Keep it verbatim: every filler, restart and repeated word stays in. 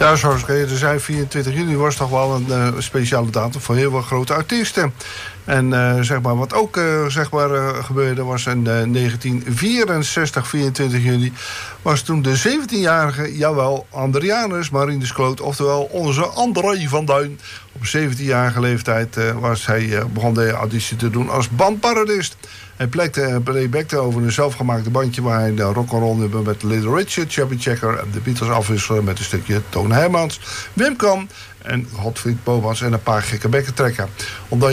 Ja, zoals ik eerder zei, vierentwintig juli was toch wel een uh, speciale datum voor heel veel grote artiesten. En uh, zeg maar, wat ook uh, zeg maar, uh, gebeurde was in uh, negentien vierenzestig, vierentwintig juli... was toen de zeventienjarige, jawel, Andrianus Marinus Kloot... oftewel onze André van Duin. Op zeventienjarige leeftijd uh, was hij, uh, begon hij auditie te doen als bandparodist. Hij plekte, playbackte over een zelfgemaakte bandje... waar hij een rock'n'roll nummer met Little Richard, Chubby Checker... en de Beatles afwisselen met een stukje Toon Hermans, Wim Kan... en Godfried Bomans en een paar gekke bekken trekken. Omdat